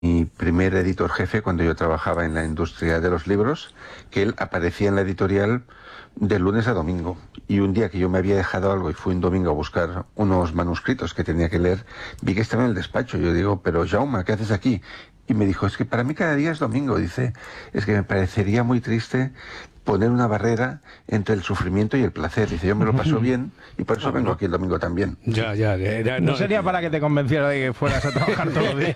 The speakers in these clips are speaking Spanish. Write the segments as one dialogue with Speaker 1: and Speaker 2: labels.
Speaker 1: mi primer editor jefe cuando yo trabajaba en la industria de los libros, que él aparecía en la editorial de lunes a domingo. Y un día que yo me había dejado algo y fui un domingo a buscar unos manuscritos que tenía que leer, vi que estaba en el despacho. Yo digo, pero Jaume, ¿qué haces aquí? Y me dijo, es que para mí cada día es domingo. Dice, es que me parecería muy triste poner una barrera entre el sufrimiento y el placer. Dice, yo me lo paso bien y por eso vengo aquí el domingo también.
Speaker 2: No sería para que te convenciera de que fueras a trabajar todos los días.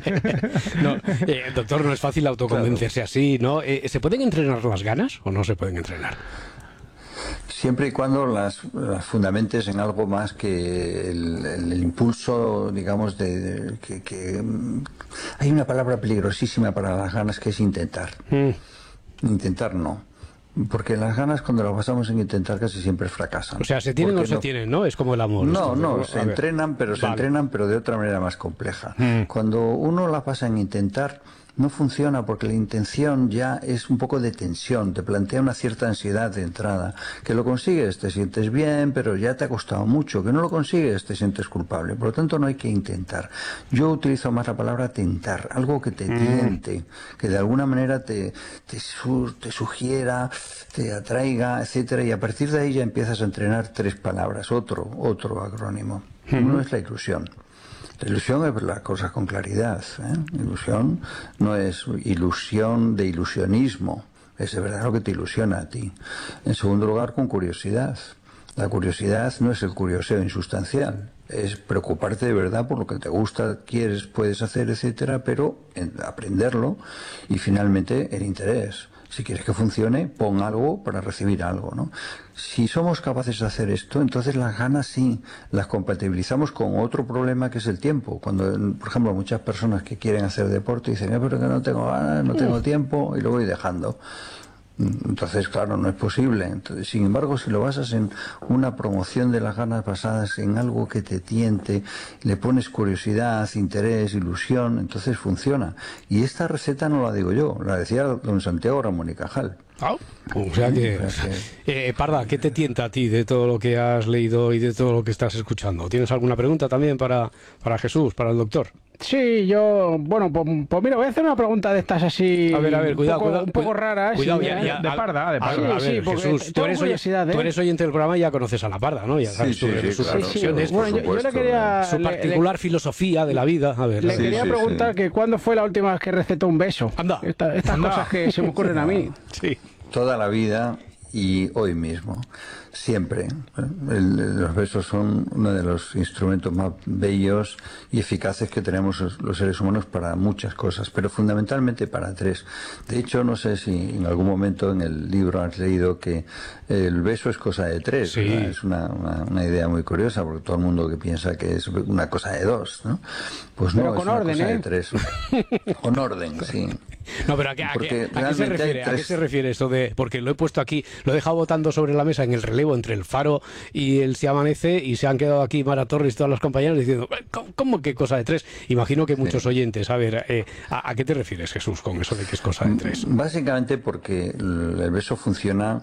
Speaker 3: Doctor, no es fácil autoconvencerse así, ¿no? ¿Se pueden entrenar las ganas o no se pueden entrenar?
Speaker 4: Siempre y cuando las fundamentes en algo más que el impulso, digamos, que hay una palabra peligrosísima para las ganas que es intentar. Intentar no. Porque las ganas, cuando las basamos en intentar, casi siempre fracasan.
Speaker 3: O sea, ¿se tienen o se tienen, no? Es como el amor.
Speaker 4: No, se entrenan, pero de otra manera más compleja. Cuando uno las basa en intentar, no funciona, porque la intención ya es un poco de tensión, te plantea una cierta ansiedad de entrada. Que lo consigues, te sientes bien, pero ya te ha costado mucho. Que no lo consigues, te sientes culpable. Por lo tanto, no hay que intentar. Yo utilizo más la palabra tentar, algo que te tiente, que de alguna manera te sugiera, te atraiga, etcétera, y a partir de ahí ya empiezas a entrenar tres palabras, otro acrónimo. Uno es la ilusión. La ilusión es ver las cosas con claridad, ¿eh? Ilusión no es ilusión de ilusionismo, es de verdad lo que te ilusiona a ti. En segundo lugar, con curiosidad. La curiosidad no es el curioseo insustancial, es preocuparte de verdad por lo que te gusta, quieres, puedes hacer, etcétera, pero aprenderlo. Y finalmente, el interés. Si quieres que funcione, pon algo para recibir algo, ¿no? Si somos capaces de hacer esto, entonces las ganas sí las compatibilizamos con otro problema, que es el tiempo. Cuando, por ejemplo, muchas personas que quieren hacer deporte dicen, pero que no tengo ganas, no tengo tiempo, y lo voy dejando. Entonces, claro, no es posible. Entonces, sin embargo, si lo basas en una promoción de las ganas basadas en algo que te tiente, le pones curiosidad, interés, ilusión, entonces funciona. Y esta receta no la digo yo, la decía don Santiago Ramón y Cajal.
Speaker 3: O sea que... Parda, ¿qué te tienta a ti de todo lo que has leído y de todo lo que estás escuchando? ¿Tienes alguna pregunta también para Jesús, para el doctor?
Speaker 2: Sí, yo, bueno, pues mira, voy a hacer una pregunta de estas así.
Speaker 3: A ver, cuidado.
Speaker 2: Un poco raras.
Speaker 3: Cuidado,
Speaker 2: sí, de Parda.
Speaker 3: A ver, Jesús, tú eres oyente del programa y ya conoces a la Parda, ¿no? Ya sabes sus reflexiones.
Speaker 2: Bueno, yo le quería...
Speaker 3: Su particular filosofía de la vida. A ver,
Speaker 2: le quería preguntar que ¿cuándo fue la última vez que recetó un beso?
Speaker 3: Anda.
Speaker 2: Estas cosas que se me ocurren a mí.
Speaker 3: Sí.
Speaker 4: Toda la vida y hoy mismo. Siempre. Los besos son uno de los instrumentos más bellos y eficaces que tenemos los seres humanos para muchas cosas, pero fundamentalmente para tres. De hecho, no sé si en algún momento en el libro has leído que el beso es cosa de tres.
Speaker 3: Sí.
Speaker 4: Es una idea muy curiosa, porque todo el mundo que piensa que es una cosa de dos, ¿no? Pues no,
Speaker 2: pero
Speaker 4: es una cosa de tres. Con orden, sí.
Speaker 3: No, pero ¿a qué se refiere esto de...? Porque lo he puesto aquí, lo he dejado botando sobre la mesa en el relevo entre el Faro y el Si Amanece, y se han quedado aquí Mara Torres y todas las compañeras diciendo, ¿cómo que cosa de tres? Imagino que muchos oyentes. A ver, ¿a qué te refieres, Jesús, con eso de que es cosa de tres?
Speaker 4: Básicamente porque el beso funciona...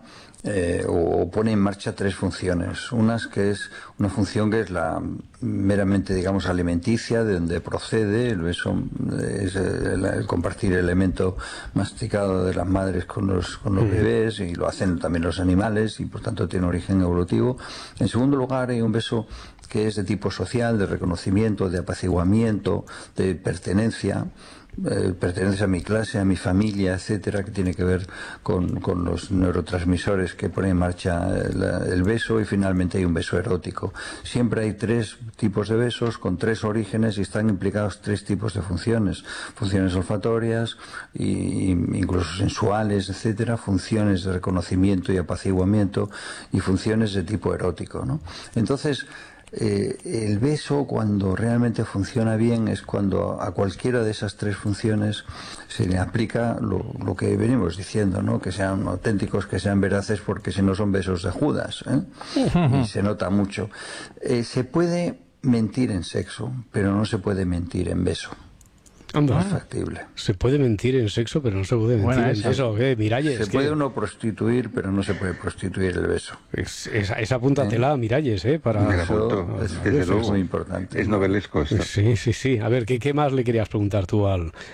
Speaker 4: o pone en marcha tres funciones. Una función que es la meramente, digamos, alimenticia, de donde procede. El beso es el compartir el elemento masticado de las madres con los bebés, y lo hacen también los animales, y por tanto tiene origen evolutivo. En segundo lugar, hay un beso que es de tipo social, de reconocimiento, de apaciguamiento, de pertenencia. Pertenece a mi clase, a mi familia, etcétera, que tiene que ver con los neurotransmisores que ponen en marcha el beso. Y finalmente hay un beso erótico. Siempre hay tres tipos de besos con tres orígenes, y están implicados tres tipos de funciones: funciones olfatorias, y incluso sensuales, etcétera, funciones de reconocimiento y apaciguamiento, y funciones de tipo erótico, ¿no? Entonces, el beso, cuando realmente funciona bien, es cuando a cualquiera de esas tres funciones se le aplica lo que venimos diciendo, ¿no? Que sean auténticos, que sean veraces, porque si no son besos de Judas, ¿eh? Y se nota mucho. Se puede mentir en sexo, pero no se puede mentir en beso. No es factible.
Speaker 3: Se puede mentir en sexo, pero no se puede mentir en beso. Miralles.
Speaker 4: Se puede uno prostituir, pero no se puede prostituir el beso.
Speaker 3: Esa apúntatela, Miralles, para...
Speaker 4: Eso es muy importante.
Speaker 1: Es novelesco esto.
Speaker 3: Sí. A ver, ¿qué más le querías preguntar tú al